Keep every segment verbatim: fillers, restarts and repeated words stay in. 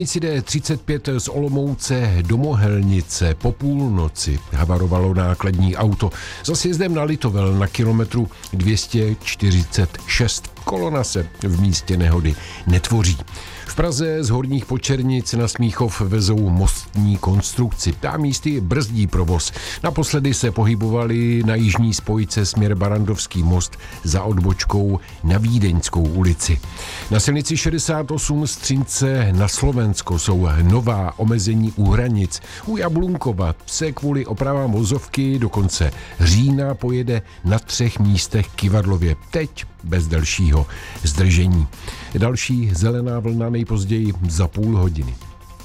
D třicet pět z Olomouce do Mohelnice po půlnoci havarovalo nákladní auto za sjezdem na Litovel na kilometru dvě stě čtyřicet šest. Kolona se v místě nehody netvoří. V Praze z Horních Počernic na Smíchov vezou mostní konstrukci. Tam místy brzdí provoz. Naposledy se pohybovali na jižní spojce směr Barandovský most za odbočkou na Vídeňskou ulici. Na silnici šedesát osm z Třince na Slovensko jsou nová omezení u hranic. U Jablunkova se kvůli opravám vozovky do konce října pojede na třech místech kyvadlově. Teď bez dalšího zdržení. Další zelená vlna nejpozději za půl hodiny.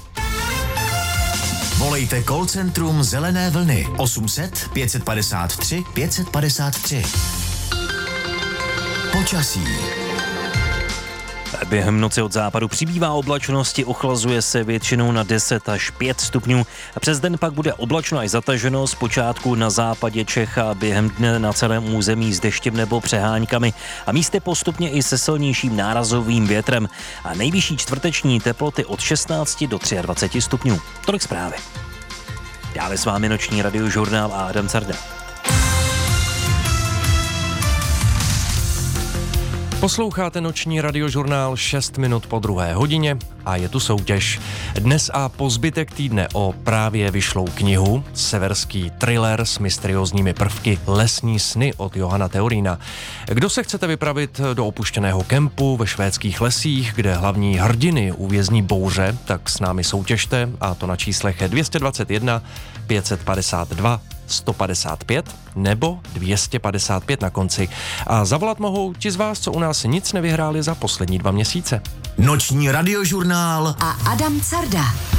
Volejte call centrum Zelené vlny osm set pět padesát tři pět padesát tři. Počasí. Během noci od západu přibývá oblačnosti, ochlazuje se většinou na deset až pět stupňů. Přes den pak bude oblačno až zataženo, zpočátku na západě Čech a během dne na celém území s deštěm nebo přeháňkami a místy postupně i se silnějším nárazovým větrem. A nejvyšší čtvrteční teploty od šestnácti do dvaceti třech stupňů. Tolik zprávy. Dále s vámi noční radiožurnál a Adam Carda. Posloucháte noční radiožurnál šest minut po druhé hodině a je tu soutěž. Dnes a po zbytek týdne o právě vyšlou knihu, severský thriller s mysteriózními prvky Lesní sny od Johana Theorína. Kdo se chcete vypravit do opuštěného kempu ve švédských lesích, kde hlavní hrdiny uvězní bouře, tak s námi soutěžte, a to na číslech dvě stě dvacet jedna pět padesát dva sto padesát pět nebo dvě stě padesát pět na konci. A zavolat mohou ti z vás, co u nás nic nevyhráli za poslední dva měsíce. Noční radiožurnál a Adam Carda.